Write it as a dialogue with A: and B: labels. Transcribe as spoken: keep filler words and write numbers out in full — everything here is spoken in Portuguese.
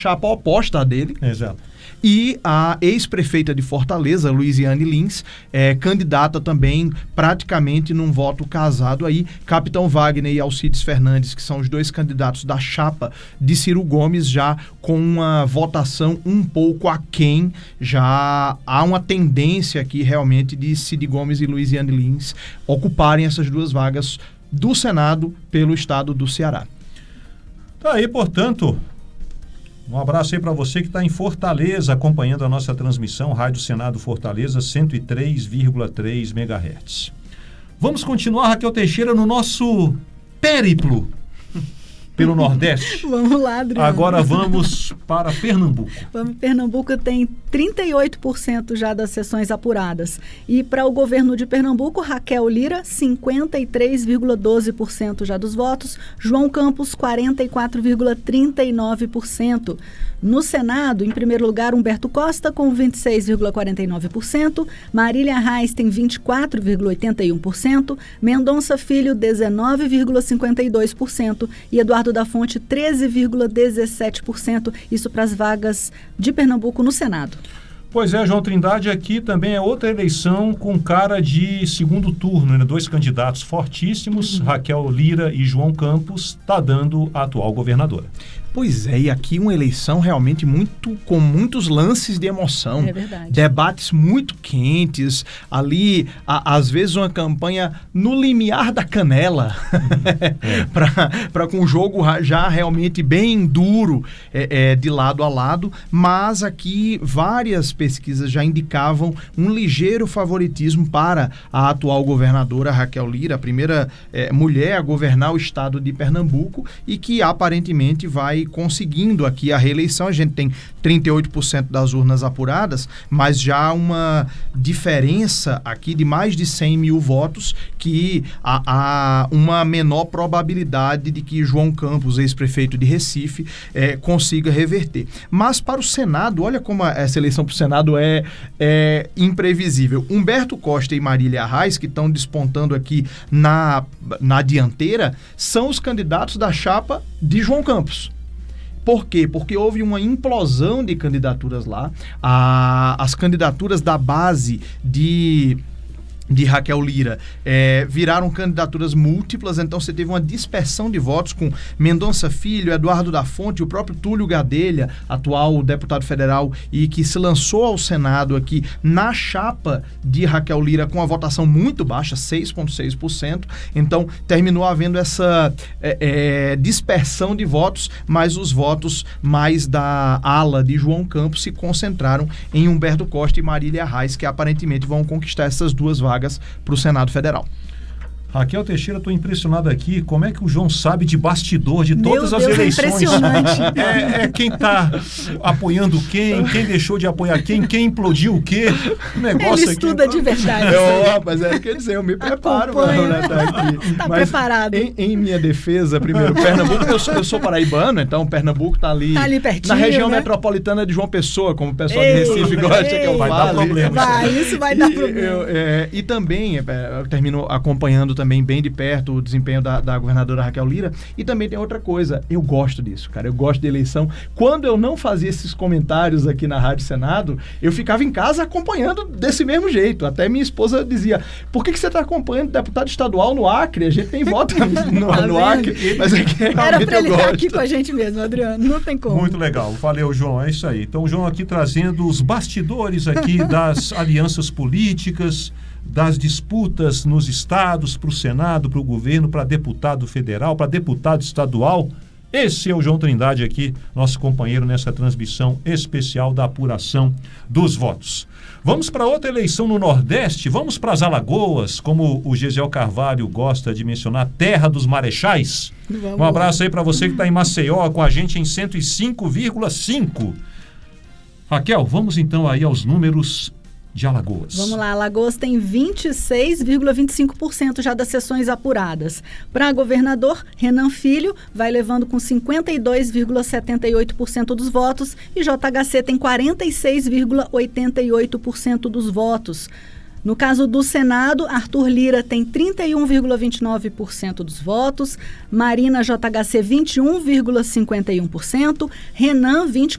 A: chapa oposta à dele.
B: Exato.
A: E a ex-prefeita de Fortaleza, Luiziane Lins, é candidata também praticamente num voto casado aí, Capitão Wagner e Alcides Fernandes, que são os dois candidatos da chapa de Ciro Gomes, já com uma votação um pouco aquém. Já há uma tendência aqui realmente de Cid Gomes e Luiziane Lins ocuparem essas duas vagas do Senado pelo estado do Ceará.
B: Tá aí, portanto, um abraço aí para você que está em Fortaleza, acompanhando a nossa transmissão, Rádio Senado Fortaleza, cento e três vírgula três megahertz. Vamos continuar, Raquel Teixeira, no nosso périplo pelo Nordeste.
C: Vamos lá, Adriano.
B: Agora vamos para Pernambuco.
C: Vamos, Pernambuco tem trinta e oito por cento já das sessões apuradas. E para o governo de Pernambuco, Raquel Lira, cinquenta e três vírgula doze por cento já dos votos. João Campos, quarenta e quatro vírgula trinta e nove por cento. No Senado, em primeiro lugar, Humberto Costa, com vinte e seis vírgula quarenta e nove por cento. Marília Reis tem vinte e quatro vírgula oitenta e um por cento. Mendonça Filho, dezenove vírgula cinquenta e dois por cento. E Eduardo da Fonte, treze vírgula dezessete por cento. Isso para as vagas de Pernambuco no Senado.
B: Pois é, João Trindade, aqui também é outra eleição com cara de segundo turno, né? Dois candidatos fortíssimos, uhum. Raquel Lira e João Campos, está dando a atual governadora.
A: Pois é, e aqui uma eleição realmente muito com muitos lances de emoção.
C: É verdade.
A: Debates muito quentes, ali, a, às vezes uma campanha no limiar da canela, uhum. para com o jogo já realmente bem duro, é, é, de lado a lado, mas aqui várias pesquisas já indicavam um ligeiro favoritismo para a atual governadora Raquel Lira, a primeira é, mulher a governar o estado de Pernambuco e que aparentemente vai conseguindo aqui a reeleição. A gente tem trinta e oito por cento das urnas apuradas, mas já uma diferença aqui de mais de cem mil votos, que há, há uma menor probabilidade de que João Campos, ex-prefeito de Recife, é, consiga reverter. Mas para o Senado, olha como essa eleição para o Senado é, é imprevisível. Humberto Costa e Marília Reis, que estão despontando aqui na, na dianteira, são os candidatos da chapa de João Campos. Por quê? Porque houve uma implosão de candidaturas lá. A, as candidaturas da base de... de Raquel Lira, é, viraram candidaturas múltiplas, então você teve uma dispersão de votos com Mendonça Filho, Eduardo da Fonte, o próprio Túlio Gadelha, atual deputado federal, e que se lançou ao Senado aqui na chapa de Raquel Lira com a votação muito baixa, seis vírgula seis por cento, então terminou havendo essa é, é, dispersão de votos, mas os votos mais da ala de João Campos se concentraram em Humberto Costa e Marília Reis, que aparentemente vão conquistar essas duas vagas para o Senado Federal.
B: Raquel Teixeira, estou impressionado aqui, como é que o João sabe de bastidor de
C: Meu
B: todas
C: Deus,
B: as eleições?
C: É impressionante.
B: É, é quem está apoiando quem, quem deixou de apoiar quem, quem implodiu o quê? O negócio
C: Ele estuda
B: aqui...
C: de verdade.
A: Eu, rapaz, é, quer dizer, eu me preparo para estar aqui.
C: Está
A: Mas,
C: preparado.
A: Em, em minha defesa, primeiro, Pernambuco, eu sou, eu sou paraibano, então Pernambuco está ali,
C: tá ali pertinho,
A: na região
C: né?
A: metropolitana de João Pessoa, como o pessoal
C: Ei,
A: de Recife gosta
C: ei,
A: que eu
B: vai
A: fale.
B: dar problema.
C: Vai, isso vai dar
A: E,
C: problema.
A: eu, é, e também, é, eu termino acompanhando também bem de perto o desempenho da, da governadora Raquel Lira. E também tem outra coisa, eu gosto disso, cara, eu gosto de eleição. Quando eu não fazia esses comentários aqui na Rádio Senado, eu ficava em casa acompanhando desse mesmo jeito. Até minha esposa dizia, por que, que você está acompanhando deputado estadual no Acre? A gente tem voto no,
C: Tá
A: no Acre. Mas é que
C: era para ele
A: eu
C: estar
A: gosto.
C: aqui com a gente mesmo, Adriano, não tem como.
B: Muito legal, valeu, João, é isso aí. Então o João aqui trazendo os bastidores aqui das alianças políticas, das disputas nos estados, para o Senado, para o governo, para deputado federal, para deputado estadual. Esse é o João Trindade aqui, nosso companheiro nessa transmissão especial da apuração dos votos. Vamos para outra eleição no Nordeste, vamos para as Alagoas, como o Gesiel Carvalho gosta de mencionar, terra dos marechais.
C: Vamos
B: um abraço aí para você que está em Maceió, com a gente em cento e cinco vírgula cinco. Raquel, vamos então aí aos números de Alagoas.
C: Vamos lá, Alagoas tem vinte e seis vírgula vinte e cinco por cento já das sessões apuradas. Para governador, Renan Filho vai levando com cinquenta e dois vírgula setenta e oito por cento dos votos e J H C tem quarenta e seis vírgula oitenta e oito por cento dos votos. No caso do Senado, Arthur Lira tem trinta e um vírgula vinte e nove por cento dos votos, Marina J H C vinte e um vírgula cinquenta e um por cento, Renan vinte